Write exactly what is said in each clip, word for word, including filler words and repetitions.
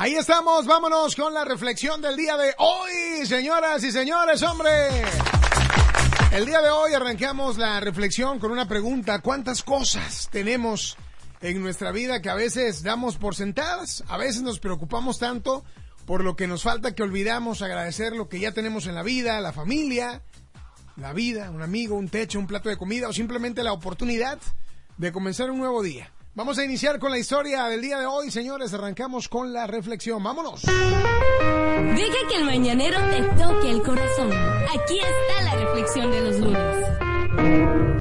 Ahí estamos, vámonos con la reflexión del día de hoy, señoras y señores, hombre. El día de hoy arrancamos la reflexión con una pregunta: ¿cuántas cosas tenemos en nuestra vida que a veces damos por sentadas? A veces nos preocupamos tanto por lo que nos falta que olvidamos agradecer lo que ya tenemos en la vida, la familia, la vida, un amigo, un techo, un plato de comida o simplemente la oportunidad de comenzar un nuevo día. Vamos a iniciar con la historia del día de hoy, señores. Arrancamos con la reflexión. ¡Vámonos! Deja que el mañanero te toque el corazón. Aquí está la reflexión de los lunes.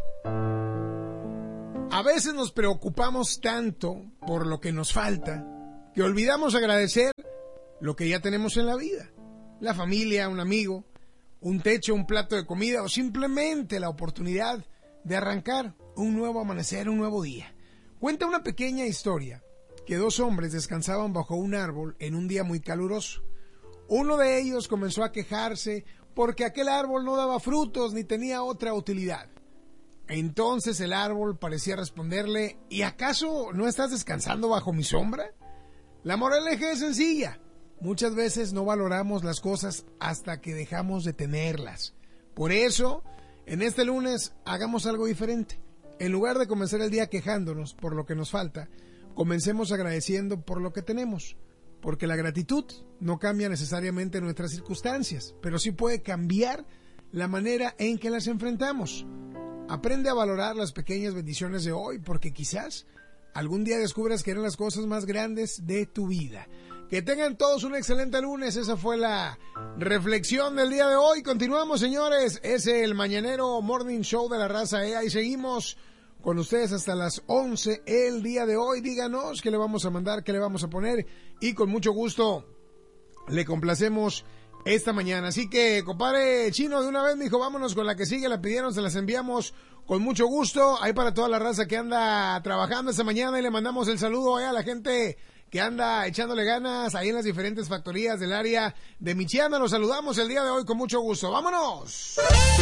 A veces nos preocupamos tanto por lo que nos falta que olvidamos agradecer lo que ya tenemos en la vida. La familia, un amigo, un techo, un plato de comida o simplemente la oportunidad de arrancar un nuevo amanecer, un nuevo día. Cuenta una pequeña historia que dos hombres descansaban bajo un árbol en un día muy caluroso. Uno de ellos comenzó a quejarse porque aquel árbol no daba frutos ni tenía otra utilidad. Entonces el árbol parecía responderle: ¿y acaso no estás descansando bajo mi sombra? La moraleja es sencilla: muchas veces no valoramos las cosas hasta que dejamos de tenerlas. Por eso, en este lunes hagamos algo diferente. En lugar de comenzar el día quejándonos por lo que nos falta, comencemos agradeciendo por lo que tenemos. Porque la gratitud no cambia necesariamente nuestras circunstancias, pero sí puede cambiar la manera en que las enfrentamos. Aprende a valorar las pequeñas bendiciones de hoy, porque quizás algún día descubras que eran las cosas más grandes de tu vida. Que tengan todos un excelente lunes. Esa fue la reflexión del día de hoy. Continuamos, señores. Es el Mañanero Morning Show de la Raza E A y seguimos con ustedes hasta las once el día de hoy. Díganos qué le vamos a mandar, qué le vamos a poner y con mucho gusto le complacemos esta mañana. Así que, compadre Chino, de una vez, mijo, vámonos con la que sigue. La pidieron, se las enviamos con mucho gusto. Ahí para toda la raza que anda trabajando esta mañana, y le mandamos el saludo eh, a la gente que anda echándole ganas ahí en las diferentes factorías del área de Michiana. Los saludamos el día de hoy con mucho gusto. ¡Vámonos!